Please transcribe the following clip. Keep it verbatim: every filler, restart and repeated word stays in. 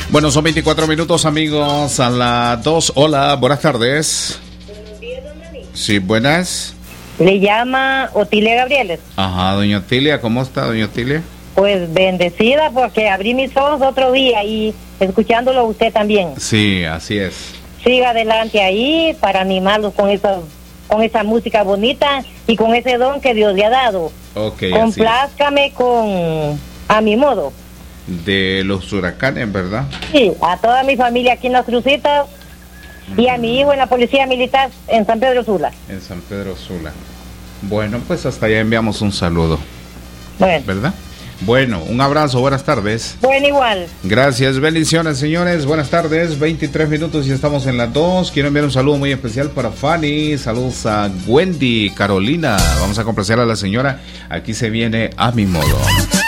Bueno, son veinticuatro minutos, amigos, a las dos. Hola, buenas tardes. Buenos días, don Dani. Sí, buenas. Le llama Otilia Gabrieles. Ajá, doña Otilia, ¿cómo está, doña Otilia? Pues bendecida porque abrí mis ojos otro día y escuchándolo a usted también. Sí, así es. Siga adelante ahí para animarlos con esa, con esa música bonita y con ese don que Dios le ha dado. Ok, Complázcame con A Mi Modo. De los huracanes, ¿verdad? Sí, a toda mi familia aquí en Las Crucitas uh-huh. y a mi hijo en la Policía Militar en San Pedro Sula. En San Pedro Sula. Bueno, pues hasta allá enviamos un saludo. Bueno. ¿Verdad? Bueno, un abrazo, buenas tardes. Bueno, igual. Gracias, bendiciones, señores. Buenas tardes, veintitrés minutos y estamos en las dos. Quiero enviar un saludo muy especial para Fanny. Saludos a Wendy, Carolina. Vamos a complacer a la señora. Aquí se viene A Mi Modo.